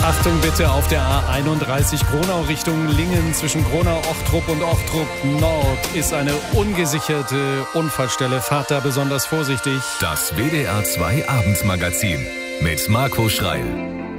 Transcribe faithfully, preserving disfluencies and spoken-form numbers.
Achtung bitte auf der A einunddreißig Gronau Richtung Lingen zwischen Gronau, Ochtrup und Ochtrup Nord ist eine ungesicherte Unfallstelle. Fahrt da besonders vorsichtig. Das W D R zwei Abendmagazin mit Marco Schreil.